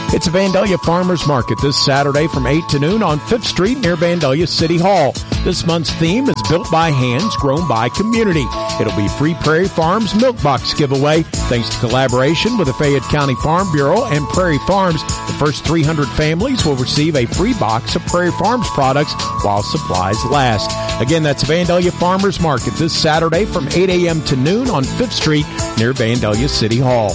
It's a Vandalia Farmers Market this Saturday from 8 to noon on 5th Street near Vandalia City Hall. This month's theme is Built by Hands, Grown by Community. It'll be Free Prairie Farms Milk Box giveaway. Thanks to collaboration with the Fayette County Farm Bureau and Prairie Farms, the first 300 families will receive a free box of Prairie Farms products while supplies last. Again, that's Vandalia Farmers Market this Saturday from 8 a.m. to noon on 5th Street near Vandalia City Hall.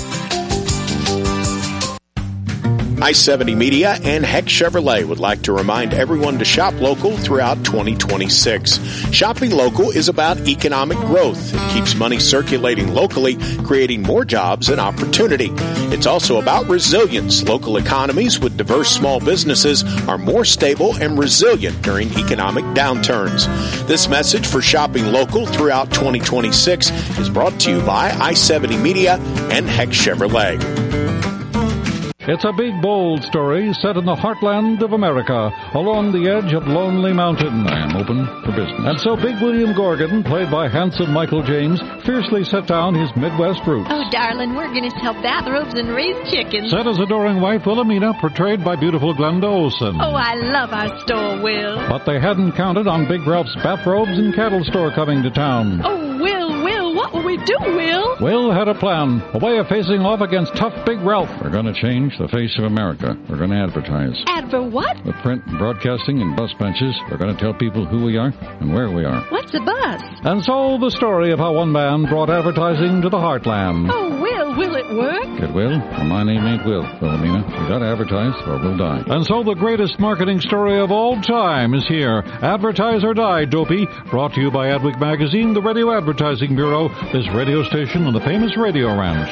I-70 Media and Heck Chevrolet would like to remind everyone to shop local throughout 2026. Shopping local is about economic growth. It keeps money circulating locally, creating more jobs and opportunity. It's also about resilience. Local economies with diverse small businesses are more stable and resilient during economic downturns. This message for shopping local throughout 2026 is brought to you by I-70 Media and Heck Chevrolet. It's a big, bold story set in the heartland of America, along the edge of Lonely Mountain. I am open for business. And so Big William Gorgon, played by handsome Michael James, fiercely set down his Midwest roots. Oh, darling, we're going to sell bathrobes and raise chickens. Set his adoring wife, Wilhelmina, portrayed by beautiful Glenda Olsen. Oh, I love our store, Will. But they hadn't counted on Big Ralph's bathrobes and cattle store coming to town. Oh, Will, what will we do, Will? Will had a plan, a way of facing off against tough Big Ralph. We're going to change the face of America. We're going to advertise. Adver what? With print, broadcasting, and bus benches, we're going to tell people who we are and where we are. What's a bus? And so the story of how one man brought advertising to the heartland. Oh, will it work? It will. Well, my name ain't Will, Wilhelmina. We got to advertise or we'll die. And so the greatest marketing story of all time is here. Advertise or Die, Dopey. Brought to you by Adweek Magazine, the Radio Advertising Bureau, this radio station on the famous Radio Ranch.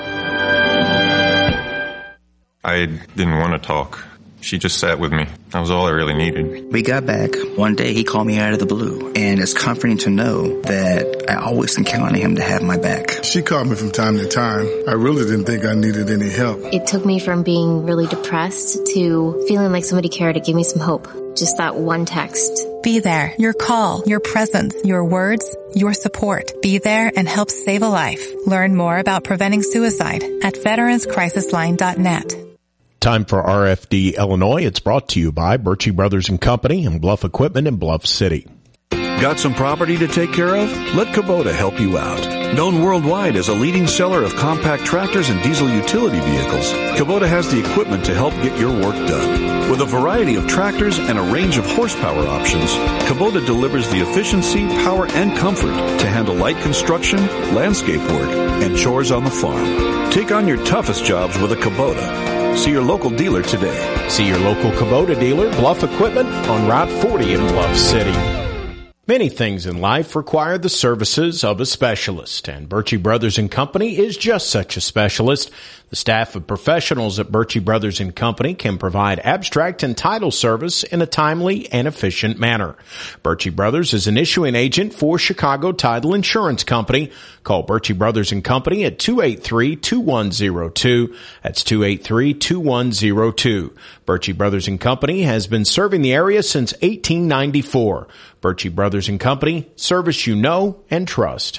I didn't want to talk. She just sat with me. That was all I really needed. We got back. One day he called me out of the blue, and it's comforting to know that I always can count on him to have my back. She called me from time to time. I really didn't think I needed any help. It took me from being really depressed to feeling like somebody cared to give me some hope. Just that one text. Be there. Your call, your presence, your words, your support. Be there and help save a life. Learn more about preventing suicide at veteranscrisisline.net. Time for RFD Illinois. It's brought to you by Birchie Brothers and Company and Bluff Equipment in Bluff City. Got some property to take care of? Let Kubota help you out. Known worldwide as a leading seller of compact tractors and diesel utility vehicles, Kubota has the equipment to help get your work done. With a variety of tractors and a range of horsepower options, Kubota delivers the efficiency, power, and comfort to handle light construction, landscape work, and chores on the farm. Take on your toughest jobs with a Kubota. See your local dealer today. See your local Kubota dealer, Bluff Equipment, on Route 40 in Bluff City. Many things in life require the services of a specialist, and Birchie Brothers & Company is just such a specialist. The staff of professionals at Birchie Brothers & Company can provide abstract and title service in a timely and efficient manner. Birchie Brothers is an issuing agent for Chicago Title Insurance Company. Call Birchie Brothers & Company at 283-2102. That's 283-2102. Birchie Brothers & Company has been serving the area since 1894. Birchie Brothers & Company, service you know and trust.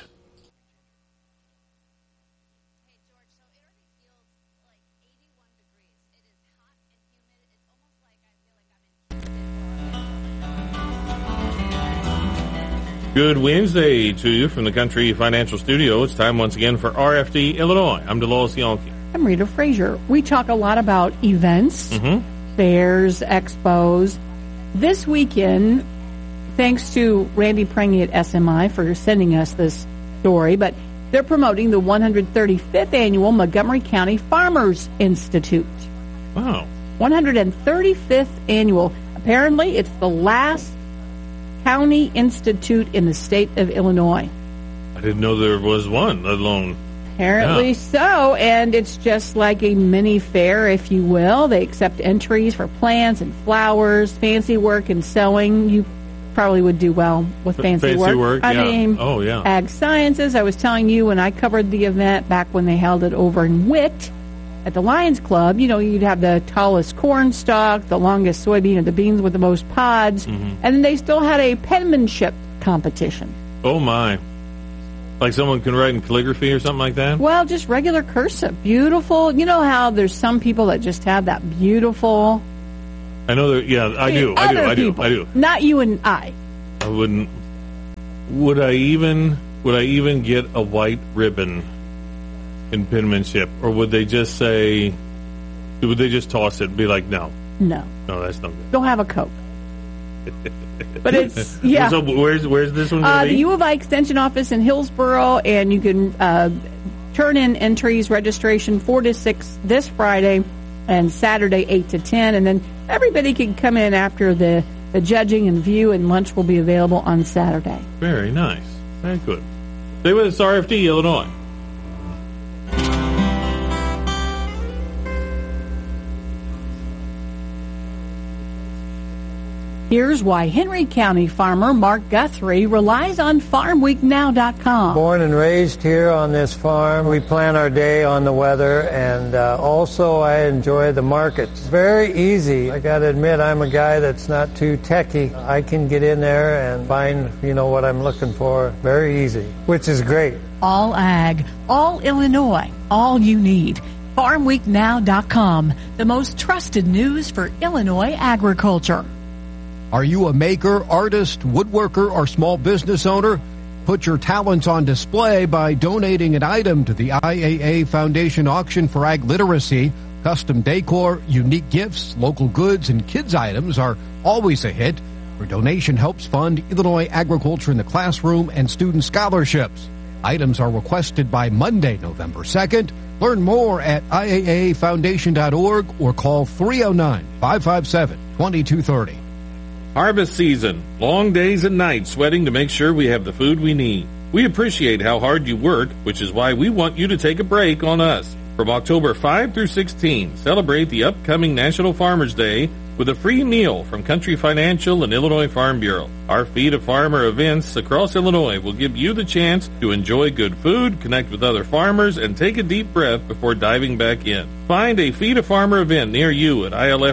Good Wednesday to you from the Country Financial Studio. It's time once again for RFD Illinois. I'm Delois Yonke. I'm Rita Frazier. We talk a lot about events, fairs, expos. This weekend, thanks to Randy Prangy at SMI for sending us this story, but they're promoting the 135th Annual Montgomery County Farmers Institute. Wow. 135th Annual. Apparently, it's the last county institute in the state of Illinois. I didn't know there was one, let alone... Apparently so, and it's just like a mini fair, if you will. They accept entries for plants and flowers, fancy work and sewing. You probably would do well with fancy work. I mean, ag sciences. I was telling you when I covered the event back when they held it over in Witt at the Lions Club, you know, you'd have the tallest corn stalk, the longest soybean, and the beans with the most pods, and then they still had a penmanship competition. Oh, my. Like someone can write in calligraphy or something like that? Well, just regular cursive. Beautiful. You know how there's some people that just have that beautiful... I know that, yeah, I do. Not you and I. I wouldn't... Would I even get a white ribbon in penmanship? Or would they just say... Would they just toss it and be like, no? No. No, that's no good. Go have a Coke. But it's, yeah. So where's this one going to be? The U of I Extension Office in Hillsboro, and you can turn in entries, registration 4 to 6 this Friday and Saturday 8 to 10, and then everybody can come in after the judging and view, and lunch will be available on Saturday. Very nice. Very good. Stay with us, RFD, Illinois. Here's why Henry County farmer Mark Guthrie relies on FarmWeekNow.com. Born and raised here on this farm, we plan our day on the weather, and also I enjoy the markets. Very easy. I got to admit, I'm a guy that's not too techy. I can get in there and find, what I'm looking for. Very easy, which is great. All ag, all Illinois, all you need. FarmWeekNow.com, the most trusted news for Illinois agriculture. Are you a maker, artist, woodworker, or small business owner? Put your talents on display by donating an item to the IAA Foundation Auction for Ag Literacy. Custom decor, unique gifts, local goods, and kids' items are always a hit. Your donation helps fund Illinois agriculture in the classroom and student scholarships. Items are requested by Monday, November 2nd. Learn more at IAAFoundation.org or call 309-557-2230. Harvest season. Long days and nights sweating to make sure we have the food we need. We appreciate how hard you work, which is why we want you to take a break on us. From October 5 through 16, celebrate the upcoming National Farmers Day with a free meal from Country Financial and Illinois Farm Bureau. Our Feed a Farmer events across Illinois will give you the chance to enjoy good food, connect with other farmers, and take a deep breath before diving back in. Find a Feed a Farmer event near you at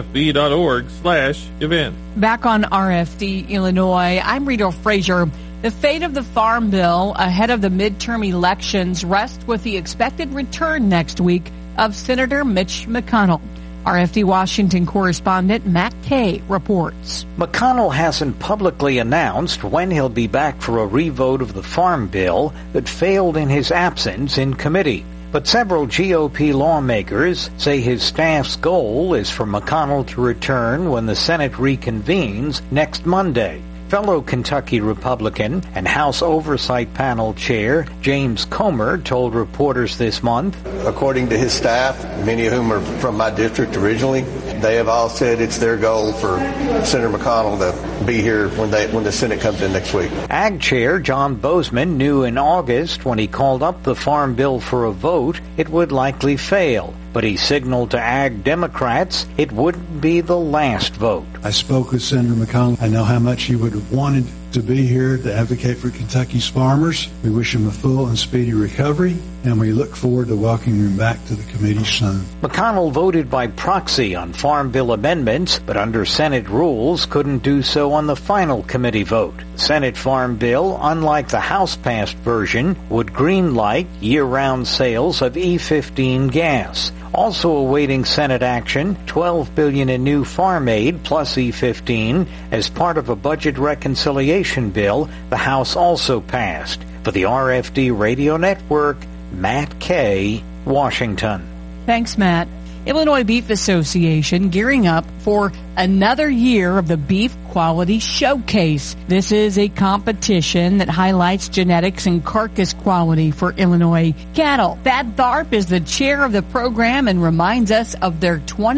ilfb.org/event. Back on RFD Illinois, I'm Rita Frazier. The fate of the Farm Bill ahead of the midterm elections rests with the expected return next week of Senator Mitch McConnell. RFD Washington correspondent Matt Kay reports. McConnell hasn't publicly announced when he'll be back for a revote of the Farm Bill that failed in his absence in committee. But several GOP lawmakers say his staff's goal is for McConnell to return when the Senate reconvenes next Monday. Fellow Kentucky Republican and House Oversight Panel Chair James Comer told reporters this month, according to his staff, many of whom are from my district originally, they have all said it's their goal for Senator McConnell to be here when the Senate comes in next week. Ag Chair John Bozeman knew in August when he called up the Farm Bill for a vote, it would likely fail. But he signaled to Ag Democrats it wouldn't be the last vote. I spoke with Senator McConnell. I know how much he would have wanted to be here to advocate for Kentucky's farmers. We wish him a full and speedy recovery, and we look forward to welcoming him back to the committee soon. McConnell voted by proxy on Farm Bill amendments, but under Senate rules couldn't do so on the final committee vote. Senate Farm Bill, unlike the House-passed version, would greenlight year-round sales of E15 gas. Also awaiting Senate action, $12 billion in new farm aid plus E15 as part of a budget reconciliation bill the House also passed. For the RFD Radio Network, Matt Kay, Washington. Thanks, Matt. Illinois Beef Association gearing up for another year of the Beef Quality Showcase. This is a competition that highlights genetics and carcass quality for Illinois cattle. Thad Tharp is the chair of the program and reminds us of their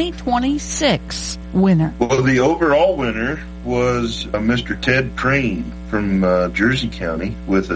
2026 winner. Well, the overall winner was Mr. Ted Crane from Jersey County with a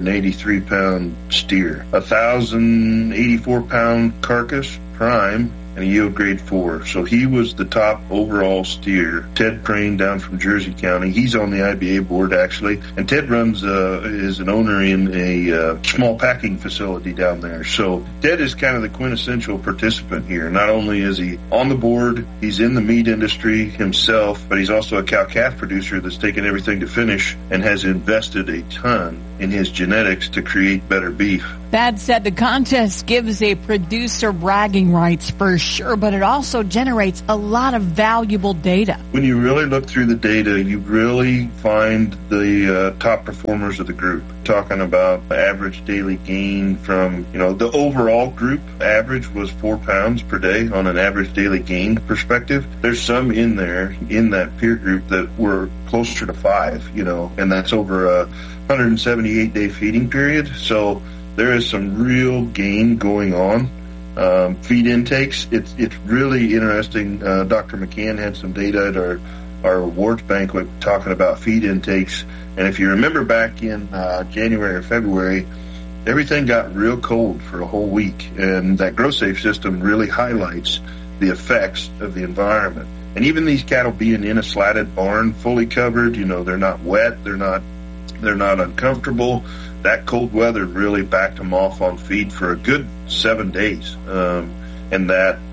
1,683-pound steer, 1,084-pound carcass prime, and a yield grade 4. So he was the top overall steer. Ted Crane down from Jersey County. He's on the IBA board, actually. And Ted is an owner in a small packing facility down there. So Ted is kind of the quintessential participant here. Not only is he on the board, he's in the meat industry himself, but he's also a cow-calf producer that's taken everything to finish and has invested a ton in his genetics to create better beef. Thad said the contest gives a producer bragging rights for sure, but it also generates a lot of valuable data. When you really look through the data, you really find the top performers of the group. Talking about average daily gain from, the overall group average was 4 pounds per day on an average daily gain perspective. There's some in there, in that peer group, that were closer to 5, and that's over a 178-day feeding period. So there is some real gain going on. Feed intakes, it's really interesting. Dr. McCann had some data at our awards banquet talking about feed intakes. And if you remember back in January or February, everything got real cold for a whole week. And that GrowSafe system really highlights the effects of the environment. And even these cattle being in a slatted barn, fully covered, they're not wet, they're not uncomfortable. That cold weather really backed them off on feed for a good 7 days. And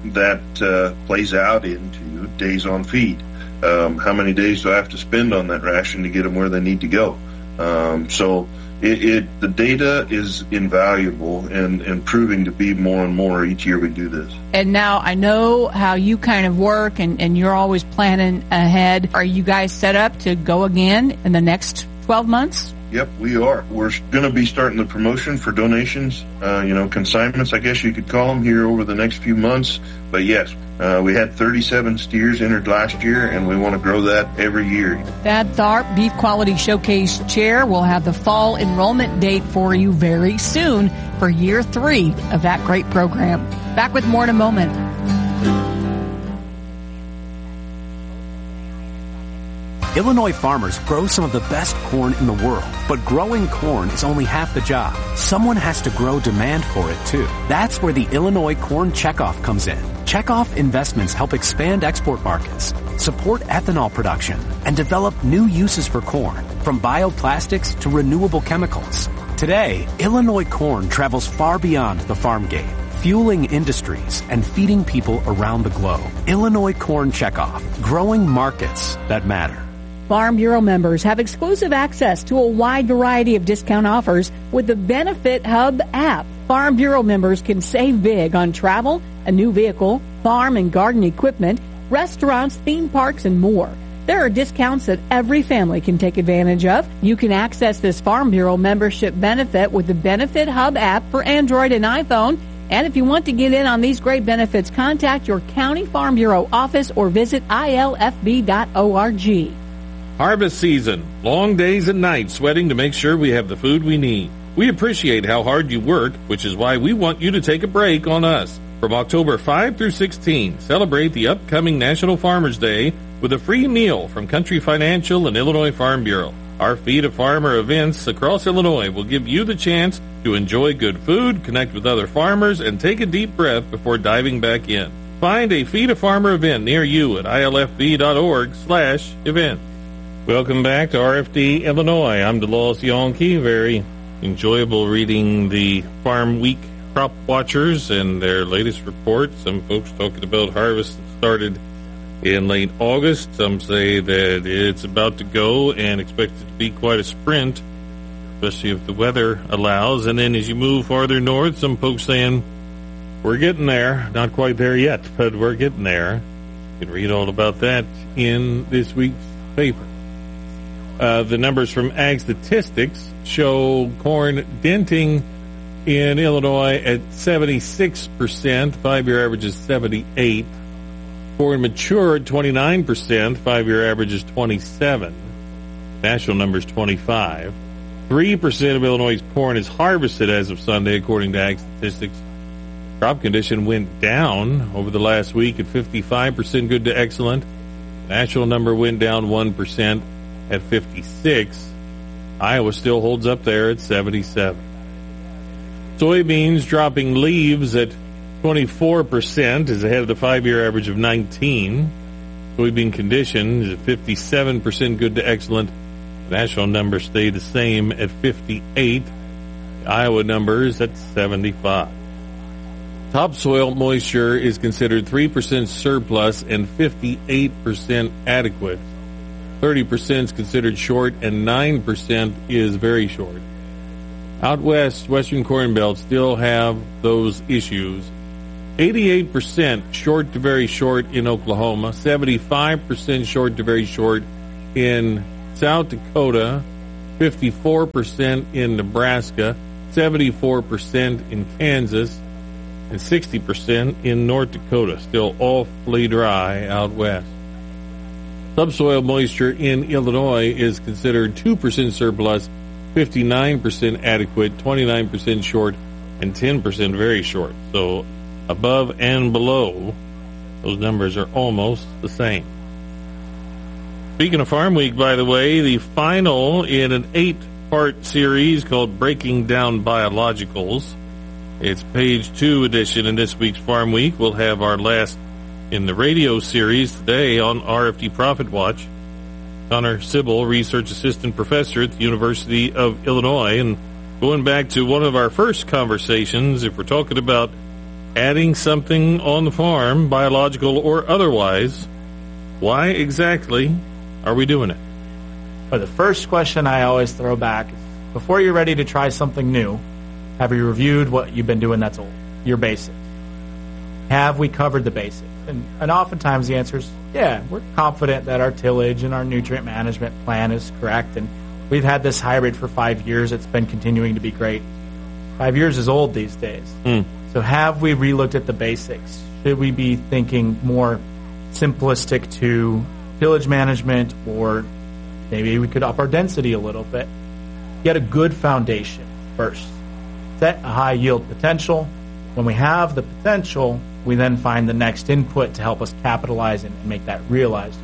that plays out into days on feed. How many days do I have to spend on that ration to get them where they need to go? So the data is invaluable and proving to be more and more each year we do this. And now I know how you kind of work and you're always planning ahead. Are you guys set up to go again in the next 12 months? Yep, we are. We're going to be starting the promotion for donations, consignments, I guess you could call them, here over the next few months. But yes, we had 37 steers entered last year, and we want to grow that every year. Thad Tharp, Beef Quality Showcase Chair, will have the fall enrollment date for you very soon for year 3 of that great program. Back with more in a moment. Illinois farmers grow some of the best corn in the world, but growing corn is only half the job. Someone has to grow demand for it too. That's where the Illinois Corn Checkoff comes in. Checkoff investments help expand export markets, support ethanol production, and develop new uses for corn, from bioplastics to renewable chemicals. Today, Illinois corn travels far beyond the farm gate, fueling industries and feeding people around the globe. Illinois Corn Checkoff, growing markets that matter. Farm Bureau members have exclusive access to a wide variety of discount offers with the Benefit Hub app. Farm Bureau members can save big on travel, a new vehicle, farm and garden equipment, restaurants, theme parks, and more. There are discounts that every family can take advantage of. You can access this Farm Bureau membership benefit with the Benefit Hub app for Android and iPhone. And if you want to get in on these great benefits, contact your county Farm Bureau office or visit ilfb.org. Harvest season. Long days and nights sweating to make sure we have the food we need. We appreciate how hard you work, which is why we want you to take a break on us. From October 5 through 16, celebrate the upcoming National Farmers Day with a free meal from Country Financial and Illinois Farm Bureau. Our Feed a Farmer events across Illinois will give you the chance to enjoy good food, connect with other farmers, and take a deep breath before diving back in. Find a Feed a Farmer event near you at ilfb.org/event. Welcome back to RFD Illinois. I'm DeLawes Yonke. Very enjoyable reading the Farm Week Crop Watchers and their latest report. Some folks talking about harvest that started in late August. Some say that it's about to go and expect it to be quite a sprint, especially if the weather allows. And then as you move farther north, some folks saying, we're getting there. Not quite there yet, but we're getting there. You can read all about that in this week's paper. The numbers from Ag Statistics show corn denting in Illinois at 76%. 5-year average is 78%. Corn matured 29%. 5-year average is 27%. National numbers 25%. 3% of Illinois' corn is harvested as of Sunday, according to Ag Statistics. Crop condition went down over the last week at 55% good to excellent. National number went down 1% at 56. Iowa still holds up there at 77. Soybeans dropping leaves at 24% is ahead of the 5-year average of 19. Soybean condition is at 57% good to excellent. The national number stayed the same at 58. The Iowa number is at 75. Topsoil moisture is considered 3% surplus and 58% adequate. 30% is considered short and 9% is very short. Out west, Western Corn Belt still have those issues. 88% short to very short in Oklahoma, 75% short to very short in South Dakota, 54% in Nebraska, 74% in Kansas, and 60% in North Dakota. Still awfully dry out west. Subsoil moisture in Illinois is considered 2% surplus, 59% adequate, 29% short, and 10% very short. So above and below, those numbers are almost the same. Speaking of Farm Week, by the way, the final in an 8-part series called Breaking Down Biologicals. It's page 2 edition in this week's Farm Week. We'll have our last in the radio series today on RFD Profit Watch. Connor Sibyl, Research Assistant Professor at the University of Illinois. And going back to one of our first conversations, if we're talking about adding something on the farm, biological or otherwise, why exactly are we doing it? Well, the first question I always throw back is, before you're ready to try something new, have you reviewed what you've been doing that's old? Your basics. Have we covered the basics? And oftentimes the answer is, yeah, we're confident that our tillage and our nutrient management plan is correct, and we've had this hybrid for 5 years. It's been continuing to be great. 5 years is old these days. So have we relooked at the basics? Should we be thinking more simplistic to tillage management, or maybe we could up our density a little bit? Get a good foundation first. Set a high yield potential. When we have the potential, we then find the next input to help us capitalize and make that realized.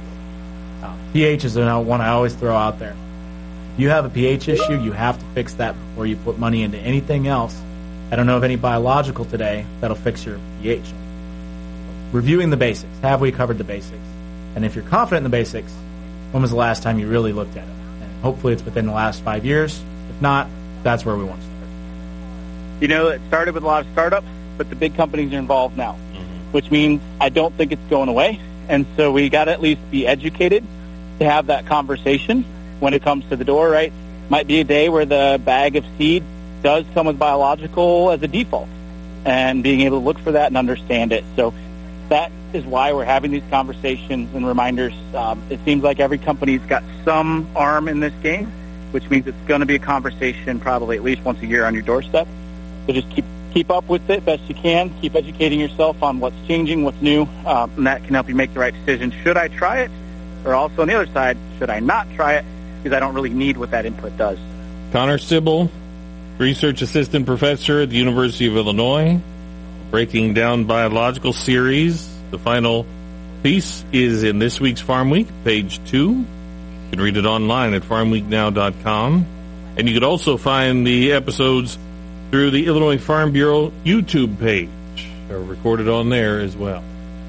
pH is one I always throw out there. If you have a pH issue, you have to fix that before you put money into anything else. I don't know of any biological today that'll fix your pH. Reviewing the basics. Have we covered the basics? And if you're confident in the basics, when was the last time you really looked at it? And hopefully it's within the last 5 years. If not, that's where we want to start. You know, it started with a lot of startups, but the big companies are involved now, which means I don't think it's going away. And so we got to at least be educated to have that conversation when it comes to the door, right? Might be a day where the bag of seed does come with biological as a default, and being able to look for that and understand it. So that is why we're having these conversations and reminders. It seems like every company's got some arm in this game, which means it's going to be a conversation probably at least once a year on your doorstep. So just keep up with it best you can. Keep educating yourself on what's changing, what's new, and that can help you make the right decision. Should I try it? Or also on the other side, should I not try it because I don't really need what that input does? Connor Sibyl, Research Assistant Professor at the University of Illinois, Breaking Down Biological series. The final piece is in this week's Farm Week, page 2. You can read it online at farmweeknow.com. And you can also find the episodes through the Illinois Farm Bureau YouTube page. They're recorded on there as well.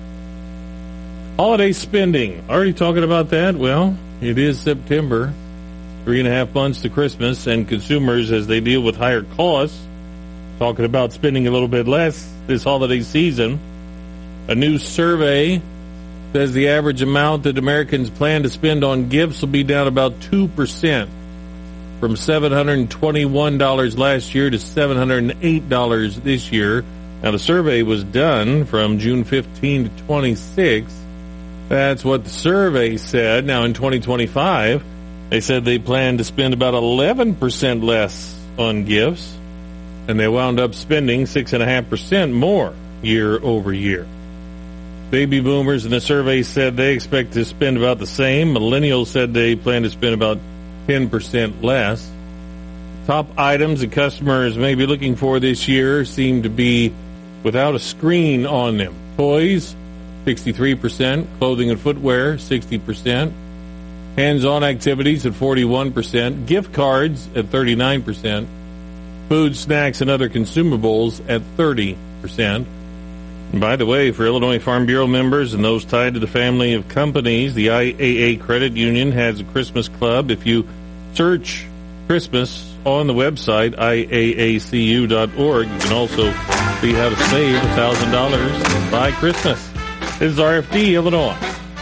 Holiday spending. Already talking about that? Well, it is September. 3.5 months to Christmas, and consumers, as they deal with higher costs, talking about spending a little bit less this holiday season. A new survey says the average amount that Americans plan to spend on gifts will be down about 2%, from $721 last year to $708 this year. Now, the survey was done from June 15 to 26. That's what the survey said. Now, in 2025, they said they planned to spend about 11% less on gifts, and they wound up spending 6.5% more year over year. Baby boomers in the survey said they expect to spend about the same. Millennials said they plan to spend about 10% less. Top items that customers may be looking for this year seem to be without a screen on them. Toys, 63%. Clothing and footwear, 60%. Hands-on activities at 41%. Gift cards at 39%. Food, snacks, and other consumables at 30%. By the way, for Illinois Farm Bureau members and those tied to the family of companies, the IAA Credit Union has a Christmas club. If you search Christmas on the website, iaacu.org, you can also see how to save $1,000 by Christmas. This is RFD, Illinois.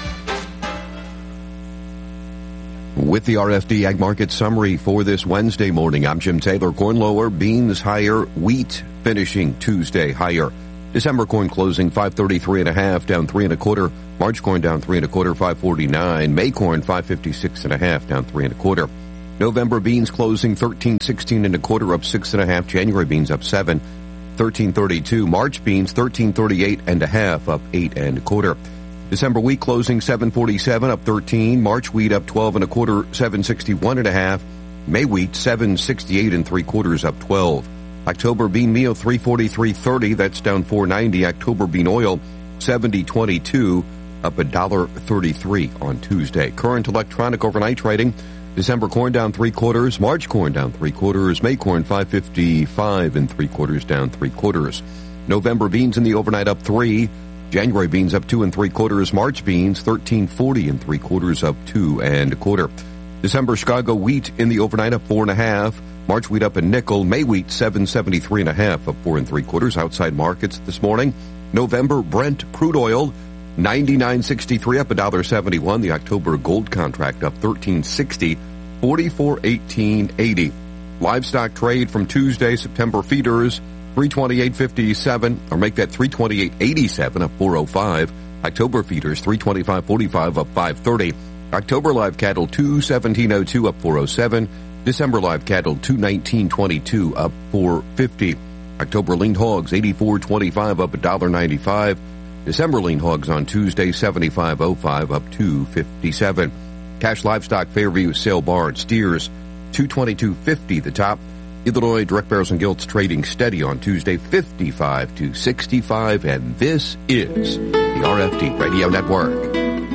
With the RFD Ag Market Summary for this Wednesday morning, I'm Jim Taylor. Corn lower, beans higher, wheat finishing Tuesday higher. December corn closing 533.5, down 3 1/4. March corn down 3 1/4, 549. May corn 556.5, down 3 1/4. November beans closing 1316 1/4, up 6 1/2. January beans up 7, 1332. March beans 1338.5, up 8 1/4. December wheat closing 747, up 13. March wheat up 12 1/4, 761.5. May wheat 768 3/4, up 12. October bean meal 343.30, that's down 4.90. October bean oil 70.22, up $1.33 on Tuesday. Current electronic overnight trading: December corn down 3/4, March corn down 3/4, May corn 555 3/4, down 3/4. November beans in the overnight up 3. January beans up 2 3/4, March beans 1340 3/4, up 2 1/4. December Chicago wheat in the overnight up 4 1/2. March wheat up a nickel. May wheat 773.5, up 4 3/4. Outside markets this morning: November Brent crude oil 99.63, up $1.71. The October gold contract up 13.60, 44.1880. Livestock trade from Tuesday: September feeders 328.57, or make that 328.87, up 405. October feeders 325.45, up 530. October live cattle 217.02, up 407. December live cattle 219.22, up 450. October lean hogs 84.25, up $1.95. December lean hogs on Tuesday 75.05, up 257. Cash livestock Fairview sale barn steers 222.50 the top. Illinois direct barrels and gilts trading steady on Tuesday 55 to 65, and this is the RFD Radio Network.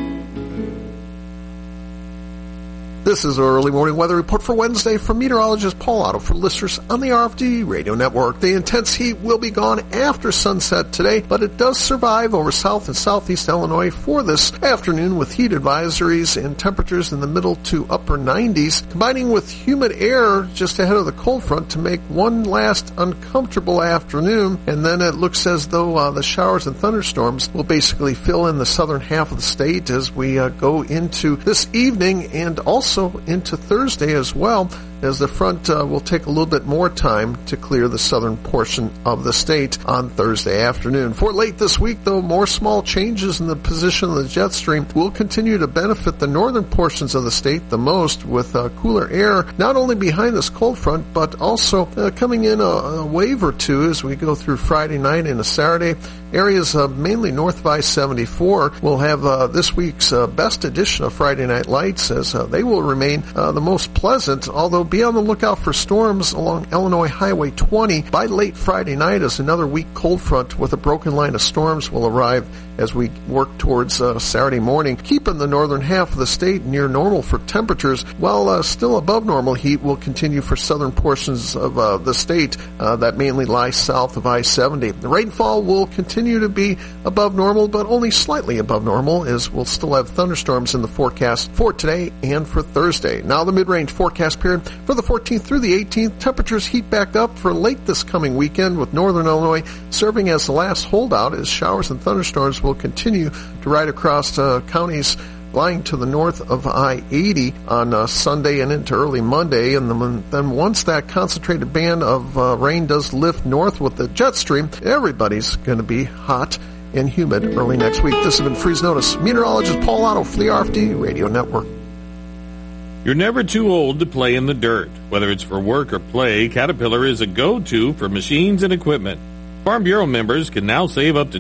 This is our early morning weather report for Wednesday from meteorologist Paul Otto for listeners on the RFD Radio Network. The intense heat will be gone after sunset today, but it does survive over south and southeast Illinois for this afternoon, with heat advisories and temperatures in the middle to upper 90s, combining with humid air just ahead of the cold front to make one last uncomfortable afternoon. And then it looks as though the showers and thunderstorms will basically fill in the southern half of the state as we go into this evening and also into Thursday as well, as the front will take a little bit more time to clear the southern portion of the state on Thursday afternoon. For late this week, though, more small changes in the position of the jet stream will continue to benefit the northern portions of the state the most, with cooler air not only behind this cold front, but also coming in a wave or two as we go through Friday night into Saturday. Areas mainly north of I-74 will have this week's best edition of Friday Night Lights, as they will remain the most pleasant, although be on the lookout for storms along Illinois Highway 20 by late Friday night, as another weak cold front with a broken line of storms will arrive as we work towards Saturday morning, keeping the northern half of the state near normal for temperatures, while still above normal heat will continue for southern portions of the state that mainly lie south of I-70. The rainfall will continue to be above normal, but only slightly above normal, as we'll still have thunderstorms in the forecast for today and for Thursday. Now the mid-range forecast period for the 14th through the 18th. Temperatures heat back up for late this coming weekend, with northern Illinois serving as the last holdout, as showers and thunderstorms will continue to ride across counties lying to the north of I-80 on Sunday and into early Monday. And then once that concentrated band of rain does lift north with the jet stream, everybody's going to be hot and humid early next week. This has been Freeze Notice. Meteorologist Paul Otto for the RFD Radio Network. You're never too old to play in the dirt. Whether it's for work or play, Caterpillar is a go-to for machines and equipment. Farm Bureau members can now save up to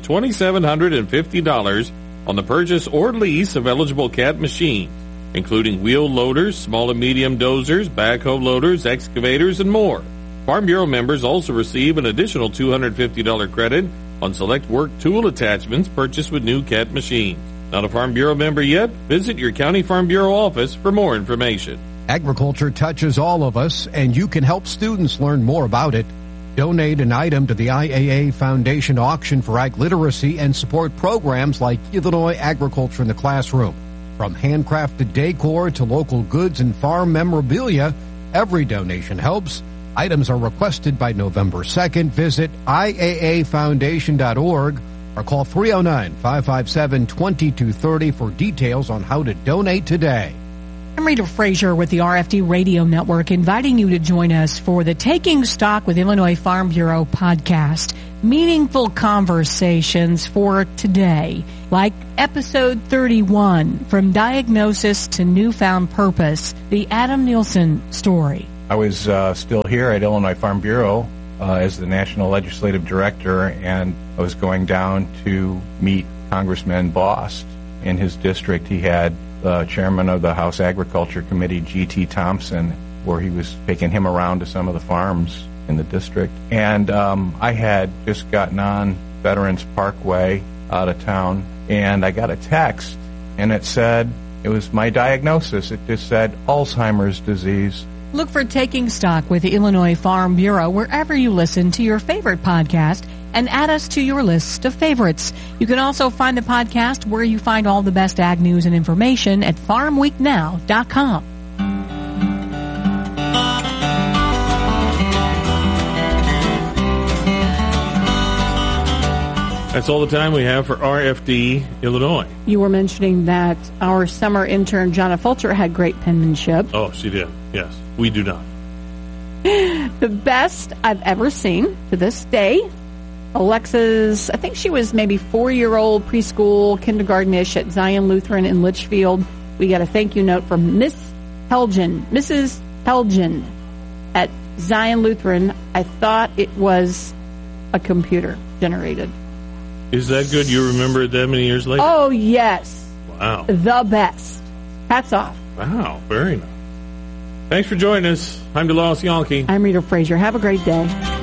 $2,750 on the purchase or lease of eligible Cat machines, including wheel loaders, small and medium dozers, backhoe loaders, excavators, and more. Farm Bureau members also receive an additional $250 credit on select work tool attachments purchased with new Cat machines. Not a Farm Bureau member yet? Visit your County Farm Bureau office for more information. Agriculture touches all of us, and you can help students learn more about it. Donate an item to the IAA Foundation auction for ag literacy and support programs like Illinois Agriculture in the Classroom. From handcrafted decor to local goods and farm memorabilia, every donation helps. Items are requested by November 2nd. Visit IAAFoundation.org or call 309-557-2230 for details on how to donate today. I'm Rita Frazier with the RFD Radio Network, inviting you to join us for the Taking Stock with Illinois Farm Bureau podcast. Meaningful conversations for today, like episode 31, From Diagnosis to Newfound Purpose, the Adam Nielsen story. I was still here at Illinois Farm Bureau as the National Legislative Director, and I was going down to meet Congressman Bost in his district. He had the chairman of the House Agriculture Committee, G.T. Thompson, where he was taking him around to some of the farms in the district. And I had just gotten on Veterans Parkway out of town, and I got a text, and it said, it was my diagnosis. It just said Alzheimer's disease. Look for Taking Stock with the Illinois Farm Bureau wherever you listen to your favorite podcast and add us to your list of favorites. You can also find the podcast where you find all the best ag news and information at farmweeknow.com. That's all the time we have for RFD Illinois. You were mentioning that our summer intern, Jonna Fulcher, had great penmanship. Oh, she did. Yes. We do not. The best I've ever seen to this day. Alexa's, I think she was maybe 4-year-old preschool, kindergarten-ish at Zion Lutheran in Litchfield. We got a thank you note from Mrs. Helgen at Zion Lutheran. I thought it was a computer generated. Is that good? You remember it that many years later? Oh, yes. Wow. The best. Hats off. Wow. Very nice. Thanks for joining us. I'm DeLawrence Yonke. I'm Rita Frazier. Have a great day.